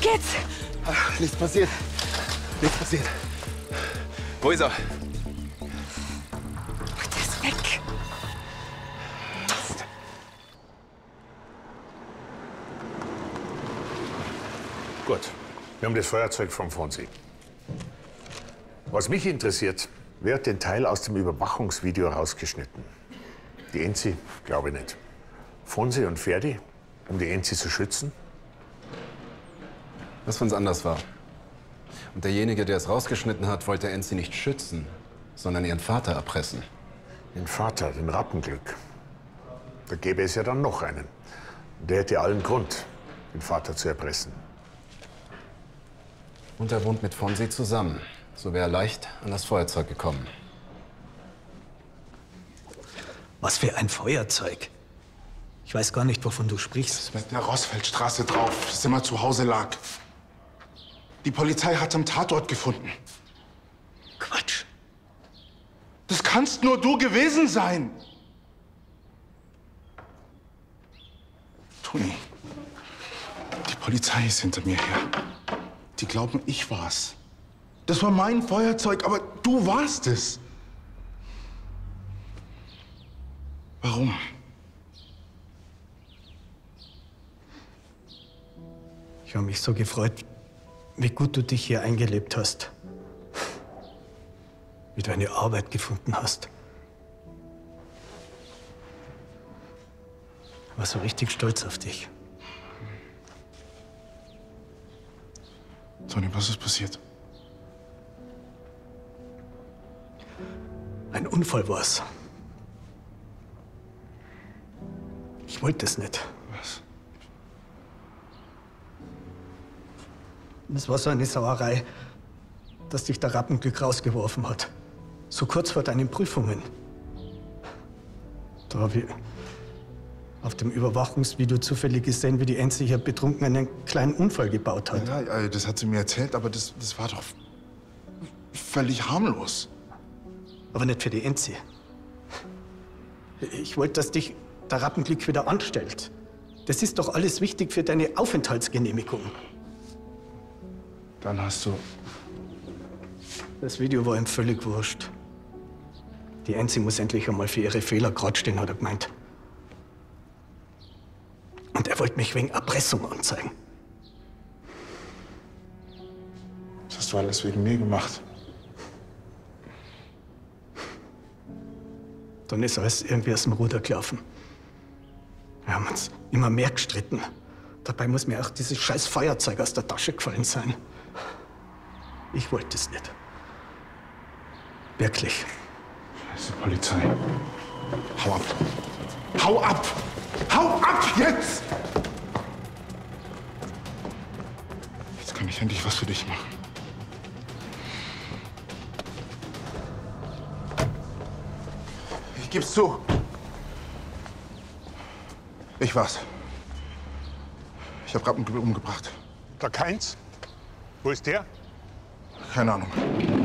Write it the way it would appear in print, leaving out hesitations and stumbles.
geht's? Ach, nichts passiert. Nichts passiert. Wo ist er? Der ist weg. Gut, wir haben das Feuerzeug vom Fonsi. Was mich interessiert, wer hat den Teil aus dem Überwachungsvideo rausgeschnitten? Die Enzi? Glaube ich nicht. Fonsi und Ferdi, um die Enzi zu schützen? Was, wenn es anders war? Und derjenige, der es rausgeschnitten hat, wollte Enzi nicht schützen, sondern ihren Vater erpressen. Den Vater, den Rappenglück. Da gäbe es ja dann noch einen. Der hätte allen Grund, den Vater zu erpressen. Und er wohnt mit Fonsi zusammen. So wäre er leicht an das Feuerzeug gekommen. Was für ein Feuerzeug? Ich weiß gar nicht, wovon du sprichst. Mit der Rossfeldstraße drauf, das immer zu Hause lag. Die Polizei hat am Tatort gefunden. Quatsch. Das kannst nur du gewesen sein. Toni, die Polizei ist hinter mir her. Die glauben, ich war's. Das war mein Feuerzeug, aber du warst es. Warum? Ich habe mich so gefreut, wie gut du dich hier eingelebt hast. Wie du eine Arbeit gefunden hast. Ich war so richtig stolz auf dich. Toni, was ist passiert? Ein Unfall war's. Ich wollte es nicht. Was? Es war so eine Sauerei, dass dich der Rappenglück rausgeworfen hat. So kurz vor deinen Prüfungen. Da habe ich auf dem Überwachungsvideo zufällig gesehen, wie die Enzi hier betrunken einen kleinen Unfall gebaut hat. Ja, das hat sie mir erzählt, aber das war doch völlig harmlos. Aber nicht für die Enzi. Ich wollte, dass dich der Rappenglück wieder anstellt. Das ist doch alles wichtig für deine Aufenthaltsgenehmigung. Dann hast du... Das Video war ihm völlig wurscht. Die Enzi muss endlich einmal für ihre Fehler gerade stehen, hat er gemeint. Und er wollte mich wegen Erpressung anzeigen. Das hast du alles wegen mir gemacht. Dann ist alles irgendwie aus dem Ruder gelaufen. Wir haben uns immer mehr gestritten. Dabei muss mir auch dieses scheiß Feuerzeug aus der Tasche gefallen sein. Ich wollte es nicht. Wirklich. Scheiße, Polizei. Hau ab. Hau ab! Hau ab jetzt! Jetzt kann ich endlich was für dich machen. Ich geb's zu. Ich war's. Ich habe Rappenglück umgebracht. Der Keins? Wo ist der? Keine Ahnung.